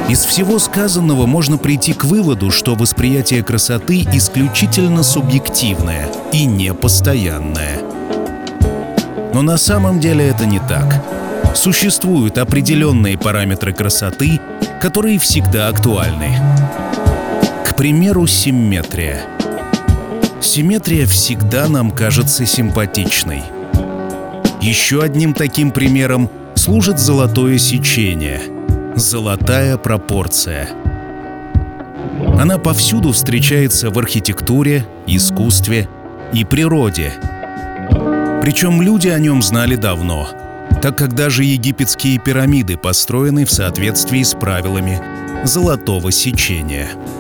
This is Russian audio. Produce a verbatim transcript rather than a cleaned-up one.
Из всего сказанного можно прийти к выводу, что восприятие красоты исключительно субъективное и непостоянное. Но на самом деле это не так. Существуют определенные параметры красоты, которые всегда актуальны. К примеру, симметрия. Симметрия всегда нам кажется симпатичной. Еще одним таким примером служит золотое сечение — золотая пропорция. Она повсюду встречается в архитектуре, искусстве и природе. Причем люди о нем знали давно, так как даже египетские пирамиды построены в соответствии с правилами золотого сечения.